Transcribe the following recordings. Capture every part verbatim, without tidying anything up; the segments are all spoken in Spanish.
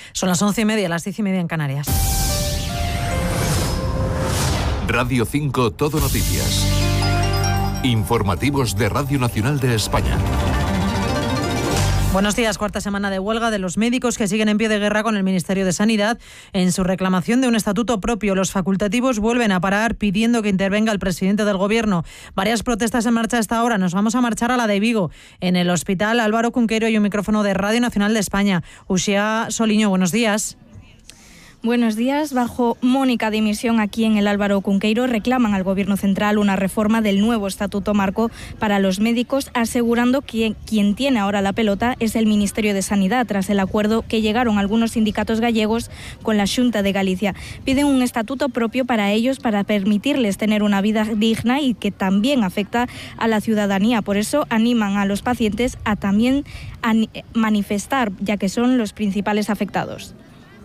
Son las once y media, las diez y media en Canarias. Radio cinco Todo Noticias. Informativos de Radio Nacional de España. Buenos días. Cuarta semana de huelga de los médicos que siguen en pie de guerra con el Ministerio de Sanidad en su reclamación de un estatuto propio. Los facultativos vuelven a parar pidiendo que intervenga el presidente del Gobierno. Varias protestas en marcha a esta hora. Nos vamos a marchar a la de Vigo. En el Hospital Álvaro Cunqueiro y un micrófono de Radio Nacional de España. Uxía Soliño, buenos días. Buenos días. Bajo Mónica dimisión aquí en el Álvaro Cunqueiro reclaman al Gobierno central una reforma del nuevo Estatuto Marco para los médicos, asegurando que quien tiene ahora la pelota es el Ministerio de Sanidad, tras el acuerdo que llegaron algunos sindicatos gallegos con la Xunta de Galicia. Piden un estatuto propio para ellos para permitirles tener una vida digna y que también afecta a la ciudadanía. Por eso animan a los pacientes a también a manifestar, ya que son los principales afectados.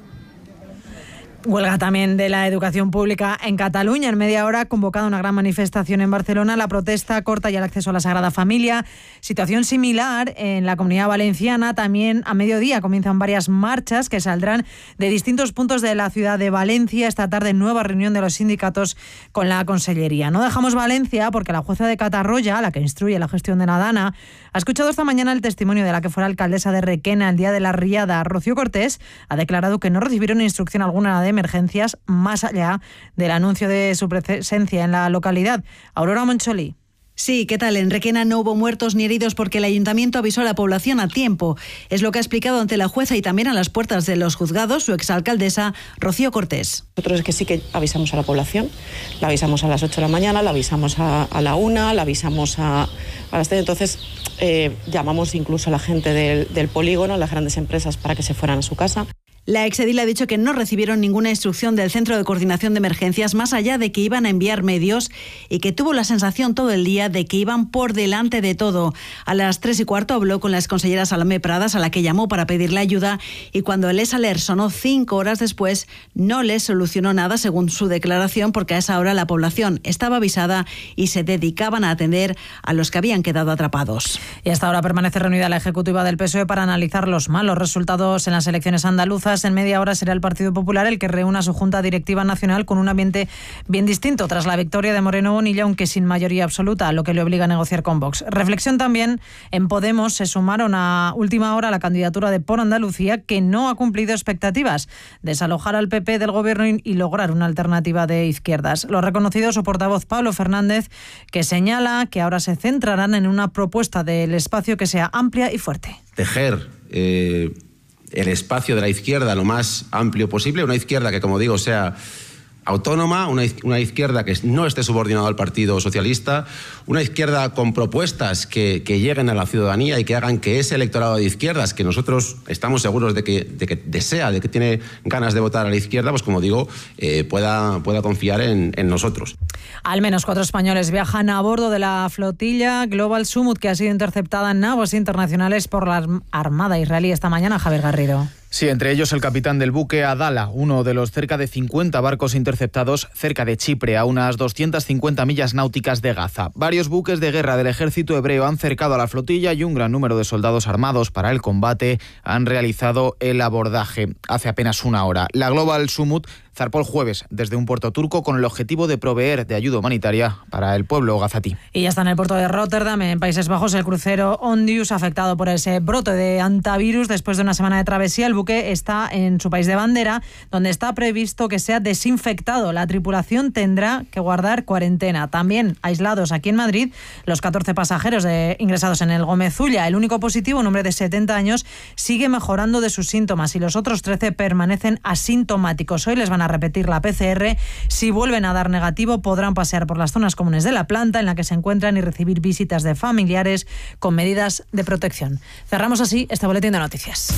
Huelga también de la educación pública en Cataluña. En media hora ha convocado una gran manifestación en Barcelona. La protesta corta ya el acceso a la Sagrada Familia. Situación similar en la Comunidad Valenciana. También a mediodía comienzan varias marchas que saldrán de distintos puntos de la ciudad de Valencia. Esta tarde nueva reunión de los sindicatos con la Consellería. No dejamos Valencia porque la jueza de Catarroya, la que instruye la gestión de la Dana, ha escuchado esta mañana el testimonio de la que fuera alcaldesa de Requena el día de la riada. Rocío Cortés ha declarado que no recibieron instrucción alguna de emergencias más allá del anuncio de su presencia en la localidad. Aurora Moncholí. Sí, ¿qué tal? En Requena no hubo muertos ni heridos porque el ayuntamiento avisó a la población a tiempo. Es lo que ha explicado ante la jueza y también a las puertas de los juzgados su exalcaldesa Rocío Cortés. Nosotros es que sí que avisamos a la población. La avisamos a las ocho de la mañana, la avisamos a, a la una, la avisamos a, a las tres. Entonces eh, llamamos incluso a la gente del, del polígono, a las grandes empresas, para que se fueran a su casa. La exedil ha dicho que no recibieron ninguna instrucción del Centro de Coordinación de Emergencias, más allá de que iban a enviar medios, y que tuvo la sensación todo el día de que iban por delante de todo. A las tres y cuarto habló con la exconsellera Salomé Pradas, a la que llamó para pedirle ayuda, y cuando el esaler sonó cinco horas después, no les solucionó nada, según su declaración, porque a esa hora la población estaba avisada y se dedicaban a atender a los que habían quedado atrapados. Y hasta ahora permanece reunida la ejecutiva del P S O E para analizar los malos resultados en las elecciones andaluzas. En media hora será el Partido Popular el que reúna su Junta Directiva Nacional con un ambiente bien distinto tras la victoria de Moreno Bonilla, aunque sin mayoría absoluta, lo que le obliga a negociar con Vox. Reflexión también en Podemos. Se sumaron a última hora la candidatura de Por Andalucía, que no ha cumplido expectativas: desalojar al P P del gobierno y lograr una alternativa de izquierdas. Lo ha reconocido su portavoz Pablo Fernández, que señala que ahora se centrarán en una propuesta del espacio que sea amplia y fuerte. Tejer eh... el espacio de la izquierda lo más amplio posible, una izquierda que, como digo, sea autónoma, una, una izquierda que no esté subordinada al Partido Socialista, una izquierda con propuestas que, que lleguen a la ciudadanía y que hagan que ese electorado de izquierdas, que nosotros estamos seguros de que, de que desea, de que tiene ganas de votar a la izquierda, pues como digo, eh, pueda, pueda confiar en, en nosotros. Al menos cuatro españoles viajan a bordo de la flotilla Global Sumut, que ha sido interceptada en aguas internacionales por la Armada israelí esta mañana. Javier Garrido. Sí, entre ellos el capitán del buque Adala, uno de los cerca de cincuenta barcos interceptados cerca de Chipre, a unas doscientas cincuenta millas náuticas de Gaza. Varios buques de guerra del ejército hebreo han cercado a la flotilla y un gran número de soldados armados para el combate han realizado el abordaje hace apenas una hora. La Global Sumut zarpó el jueves desde un puerto turco con el objetivo de proveer de ayuda humanitaria para el pueblo gazatí. Y ya está en el puerto de Rotterdam, en Países Bajos, el crucero Ondius, afectado por ese brote de antivirus. Después de una semana de travesía, el buque está en su país de bandera, donde está previsto que sea desinfectado. La tripulación tendrá que guardar cuarentena. También aislados aquí en Madrid los catorce pasajeros de, ingresados en el Gómez Ulla. El único positivo, un hombre de setenta años, sigue mejorando de sus síntomas y los otros trece permanecen asintomáticos. Hoy les van a repetir la P C R. Si vuelven a dar negativo, podrán pasear por las zonas comunes de la planta en la que se encuentran y recibir visitas de familiares con medidas de protección. Cerramos así este boletín de noticias.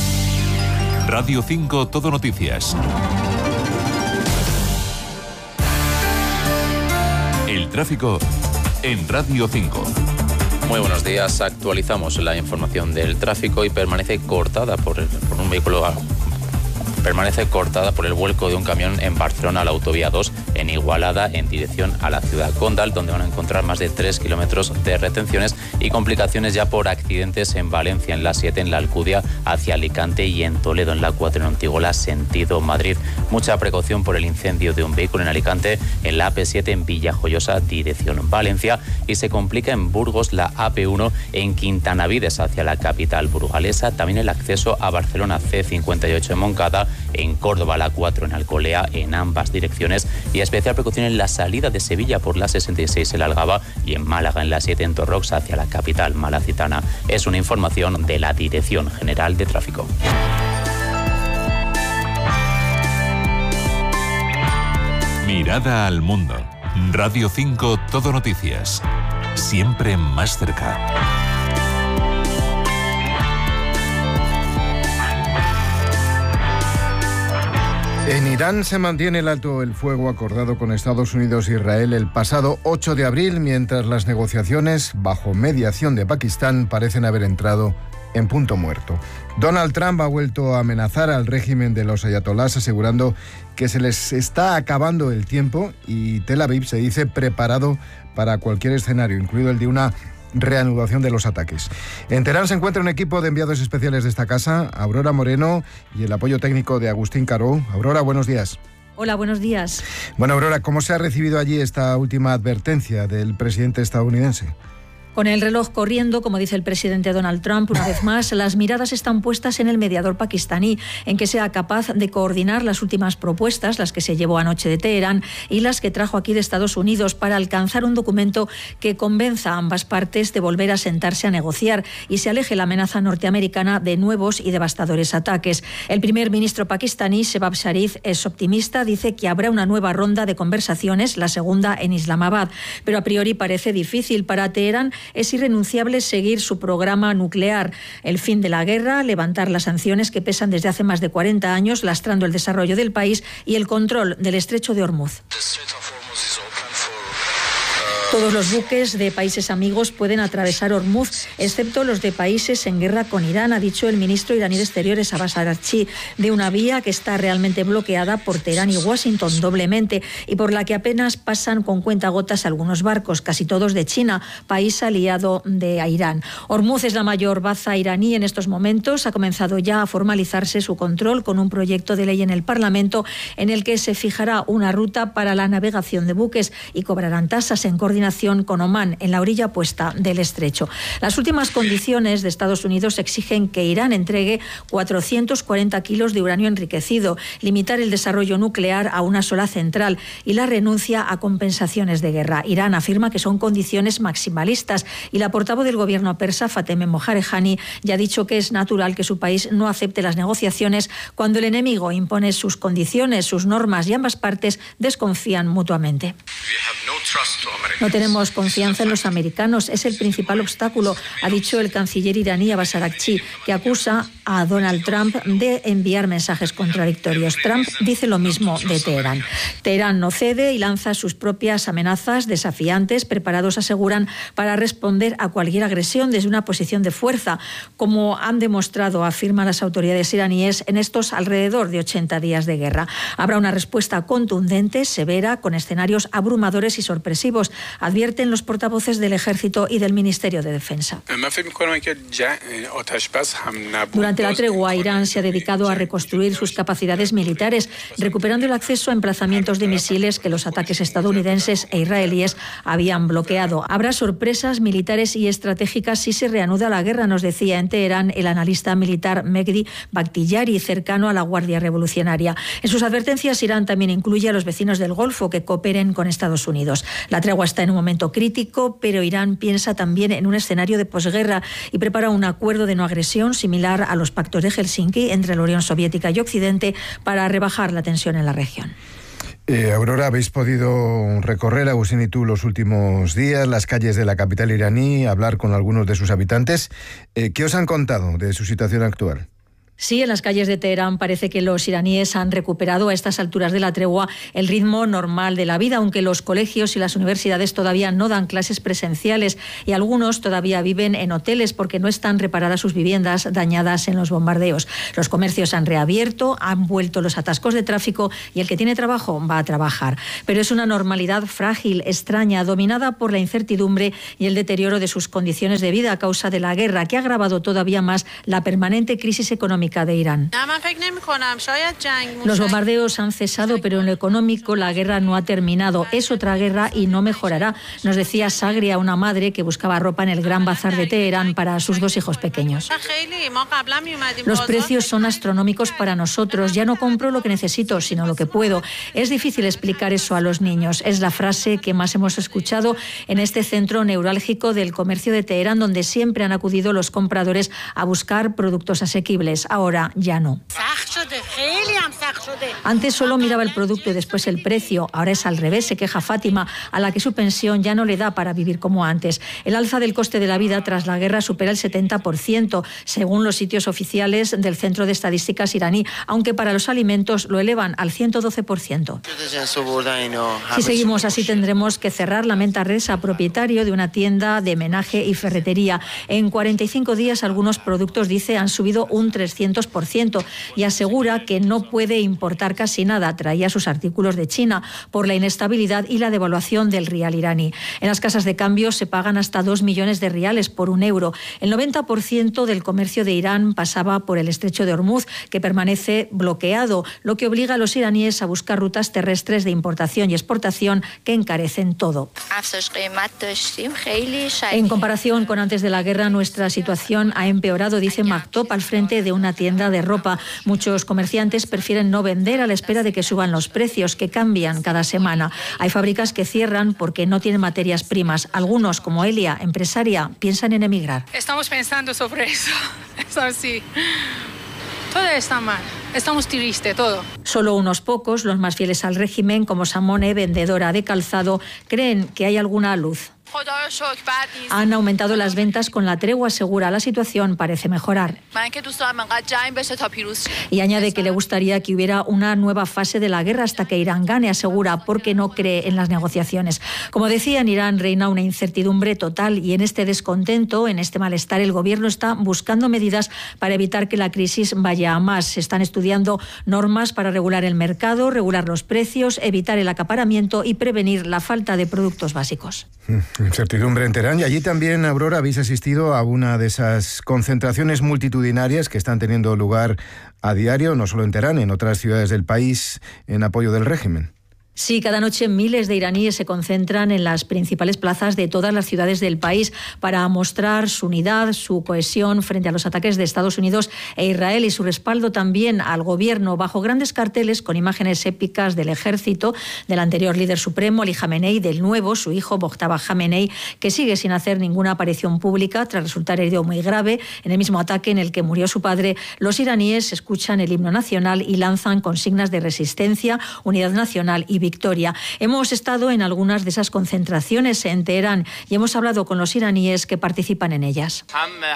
Radio cinco Todo Noticias. El tráfico en Radio cinco. Muy buenos días. Actualizamos la información del tráfico y permanece cortada por, el, por un vehículo permanece cortada por el vuelco de un camión en Barcelona, la autovía dos, en Igualada en dirección a la ciudad condal, donde van a encontrar más de tres kilómetros de retenciones y complicaciones ya por accidentes en Valencia, en la siete, en la Alcudia hacia Alicante y en Toledo, en la cuatro, en Ontigola, sentido Madrid. Mucha precaución por el incendio de un vehículo en Alicante, en la A P siete en Villajoyosa, dirección Valencia, y se complica en Burgos la A P uno en Quintanavides hacia la capital burgalesa. También el acceso a Barcelona C cincuenta y ocho en Moncada, en Córdoba la cuatro en Alcolea, en ambas direcciones, y especial precaución en la salida de Sevilla por la sesenta y seis en la Algaba y en Málaga en la siete en Torrox hacia la capital malacitana. Es una información de la Dirección General de Tráfico. Mirada al mundo. Radio cinco, Todo Noticias. Siempre más cerca. En Irán se mantiene el alto el fuego acordado con Estados Unidos e Israel el pasado ocho de abril, mientras las negociaciones, bajo mediación de Pakistán, parecen haber entrado en punto muerto. Donald Trump ha vuelto a amenazar al régimen de los ayatolás, asegurando que se les está acabando el tiempo, y Tel Aviv se dice preparado para cualquier escenario, incluido el de una reanudación de los ataques. En Teherán se encuentra un equipo de enviados especiales de esta casa, Aurora Moreno, y el apoyo técnico de Agustín Caro. Aurora, buenos días. Hola, buenos días. Bueno, Aurora, ¿cómo se ha recibido allí esta última advertencia del presidente estadounidense? Con el reloj corriendo, como dice el presidente Donald Trump, una vez más, las miradas están puestas en el mediador pakistaní, en que sea capaz de coordinar las últimas propuestas, las que se llevó anoche de Teherán y las que trajo aquí de Estados Unidos, para alcanzar un documento que convenza a ambas partes de volver a sentarse a negociar y se aleje la amenaza norteamericana de nuevos y devastadores ataques. El primer ministro pakistaní, Shehbaz Sharif, es optimista, dice que habrá una nueva ronda de conversaciones, la segunda en Islamabad, pero a priori parece difícil. Para Teherán es irrenunciable seguir su programa nuclear, el fin de la guerra, levantar las sanciones que pesan desde hace más de cuarenta años, lastrando el desarrollo del país, y el control del estrecho de Hormuz. Todos los buques de países amigos pueden atravesar Hormuz, excepto los de países en guerra con Irán, ha dicho el ministro iraní de Exteriores, Abbas Araghchi, de una vía que está realmente bloqueada por Teherán y Washington doblemente, y por la que apenas pasan con cuentagotas algunos barcos, casi todos de China, país aliado de Irán. Hormuz es la mayor baza iraní en estos momentos. Ha comenzado ya a formalizarse su control con un proyecto de ley en el Parlamento en el que se fijará una ruta para la navegación de buques y cobrarán tasas en coordinación con Omán, en la orilla opuesta del estrecho. Las últimas condiciones de Estados Unidos exigen que Irán entregue cuatrocientos cuarenta kilos de uranio enriquecido, limitar el desarrollo nuclear a una sola central y la renuncia a compensaciones de guerra. Irán afirma que son condiciones maximalistas, y la portavoz del gobierno persa, Fateme Mojarejani, ya ha dicho que es natural que su país no acepte las negociaciones cuando el enemigo impone sus condiciones, sus normas, y ambas partes desconfían mutuamente. No tenemos confianza en los americanos, es el principal obstáculo, ha dicho el canciller iraní Abbas Araghchi, que acusa a Donald Trump de enviar mensajes contradictorios. Trump dice lo mismo de Teherán. Teherán no cede y lanza sus propias amenazas desafiantes, preparados, aseguran, para responder a cualquier agresión desde una posición de fuerza, como han demostrado, afirman las autoridades iraníes, en estos alrededor de ochenta días de guerra. Habrá una respuesta contundente, severa, con escenarios abrumadores y sorpresivos, advierten los portavoces del Ejército y del Ministerio de Defensa. Durante la tregua, Irán se ha dedicado a reconstruir sus capacidades militares, recuperando el acceso a emplazamientos de misiles que los ataques estadounidenses e israelíes habían bloqueado. Habrá sorpresas militares y estratégicas si se reanuda la guerra, nos decía en Teherán el analista militar Mehdi Bakhtiyari, cercano a la Guardia Revolucionaria. En sus advertencias, Irán también incluye a los vecinos del Golfo que cooperen con Estados Unidos. La tregua está en un momento crítico, pero Irán piensa también en un escenario de posguerra y prepara un acuerdo de no agresión similar a los pactos de Helsinki entre la Unión Soviética y Occidente para rebajar la tensión en la región. Eh, Aurora, habéis podido recorrer, Agustín y tú, los últimos días las calles de la capital iraní, hablar con algunos de sus habitantes. Eh, ¿Qué os han contado de su situación actual? Sí, en las calles de Teherán parece que los iraníes han recuperado a estas alturas de la tregua el ritmo normal de la vida, aunque los colegios y las universidades todavía no dan clases presenciales y algunos todavía viven en hoteles porque no están reparadas sus viviendas dañadas en los bombardeos. Los comercios han reabierto, han vuelto los atascos de tráfico y el que tiene trabajo va a trabajar. Pero es una normalidad frágil, extraña, dominada por la incertidumbre y el deterioro de sus condiciones de vida a causa de la guerra, que ha agravado todavía más la permanente crisis económica de Irán. Los bombardeos han cesado, pero en lo económico la guerra no ha terminado. Es otra guerra y no mejorará, nos decía Sagria, una madre que buscaba ropa en el Gran Bazar de Teherán para sus dos hijos pequeños. Los precios son astronómicos para nosotros. Ya no compro lo que necesito, sino lo que puedo. Es difícil explicar eso a los niños. Es la frase que más hemos escuchado en este centro neurálgico del comercio de Teherán, donde siempre han acudido los compradores a buscar productos asequibles. Ahora ya no. Antes solo miraba el producto y después el precio. Ahora es al revés, se queja Fátima, a la que su pensión ya no le da para vivir como antes. El alza del coste de la vida tras la guerra supera el setenta por ciento, según los sitios oficiales del Centro de Estadísticas iraní, aunque para los alimentos lo elevan al ciento doce por ciento. Si seguimos así tendremos que cerrar, lamenta Reza, propietario de una tienda de menaje y ferretería. En cuarenta y cinco días algunos productos, dice, han subido un trescientos por ciento y asegura que no puede importar casi nada. Traía sus artículos de China por la inestabilidad y la devaluación del rial iraní. En las casas de cambio se pagan hasta dos millones de riales por un euro. El noventa por ciento del comercio de Irán pasaba por el estrecho de Hormuz, que permanece bloqueado, lo que obliga a los iraníes a buscar rutas terrestres de importación y exportación que encarecen todo. En comparación con antes de la guerra, nuestra situación ha empeorado, dice Maktop al frente de una tienda de ropa. Muchos comerciantes prefieren no vender a la espera de que suban los precios, que cambian cada semana. Hay fábricas que cierran porque no tienen materias primas. Algunos, como Elia, empresaria, piensan en emigrar. Estamos pensando sobre eso. Es así. Todo está mal. Estamos tristes, todo. Solo unos pocos, los más fieles al régimen, como Samone, vendedora de calzado, creen que hay alguna luz. Han aumentado las ventas con la tregua, asegura. La situación parece mejorar. Y añade que le gustaría que hubiera una nueva fase de la guerra hasta que Irán gane, asegura, porque no cree en las negociaciones. Como decía, en Irán reina una incertidumbre total y en este descontento, en este malestar, el gobierno está buscando medidas para evitar que la crisis vaya a más. Se están estudiando normas para regular el mercado, regular los precios, evitar el acaparamiento y prevenir la falta de productos básicos. Incertidumbre en Teherán. Y allí también, Aurora, habéis asistido a una de esas concentraciones multitudinarias que están teniendo lugar a diario, no solo en Teherán, en otras ciudades del país, en apoyo del régimen. Sí, cada noche miles de iraníes se concentran en las principales plazas de todas las ciudades del país para mostrar su unidad, su cohesión frente a los ataques de Estados Unidos e Israel y su respaldo también al gobierno, bajo grandes carteles con imágenes épicas del ejército, del anterior líder supremo, Ali Khamenei, del nuevo, su hijo, Mojtaba Khamenei, que sigue sin hacer ninguna aparición pública tras resultar herido muy grave en el mismo ataque en el que murió su padre. Los iraníes escuchan el himno nacional y lanzan consignas de resistencia, unidad nacional y victoria. Hemos estado en algunas de esas concentraciones en Teherán y hemos hablado con los iraníes que participan en ellas.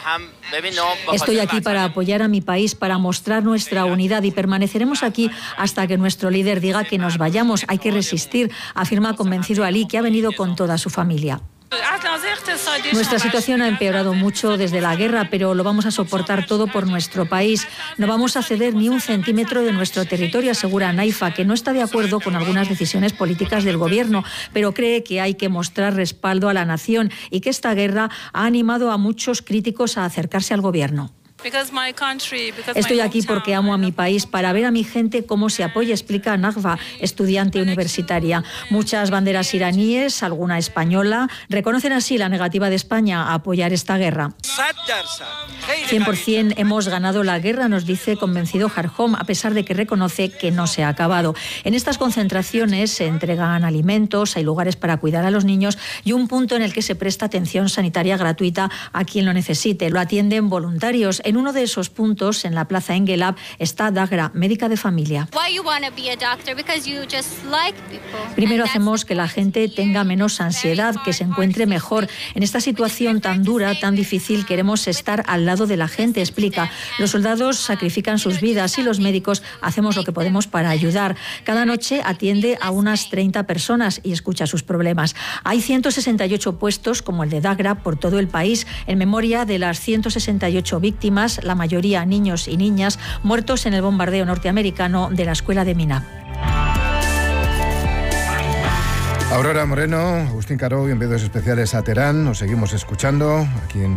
Estoy aquí para apoyar a mi país, para mostrar nuestra unidad y permaneceremos aquí hasta que nuestro líder diga que nos vayamos. Hay que resistir, afirma convencido Ali, que ha venido con toda su familia. Nuestra situación ha empeorado mucho desde la guerra, pero lo vamos a soportar todo por nuestro país. No vamos a ceder ni un centímetro de nuestro territorio, asegura Naifa, que no está de acuerdo con algunas decisiones políticas del gobierno, pero cree que hay que mostrar respaldo a la nación y que esta guerra ha animado a muchos críticos a acercarse al gobierno. Estoy aquí porque amo a mi país, para ver a mi gente cómo se apoya, explica Nagva, estudiante universitaria. Muchas banderas iraníes, alguna española, reconocen así la negativa de España a apoyar esta guerra. cien por ciento hemos ganado la guerra, nos dice convencido Harhom, a pesar de que reconoce que no se ha acabado. En estas concentraciones se entregan alimentos, hay lugares para cuidar a los niños y un punto en el que se presta atención sanitaria gratuita a quien lo necesite. Lo atienden voluntarios. En uno de esos puntos, en la Plaza Engelab, está Dagra, médica de familia. Primero hacemos que la gente tenga menos ansiedad, que se encuentre mejor. En esta situación tan dura, tan difícil, queremos estar al lado de la gente, explica. Los soldados sacrifican sus vidas y los médicos hacemos lo que podemos para ayudar. Cada noche atiende a unas treinta personas y escucha sus problemas. Hay ciento sesenta y ocho puestos, como el de Dagra, por todo el país, en memoria de las ciento sesenta y ocho víctimas, la mayoría niños y niñas, muertos en el bombardeo norteamericano de la escuela de Mina. Aurora Moreno, Agustín Caro y enviados especiales a Teherán. Nos seguimos escuchando aquí en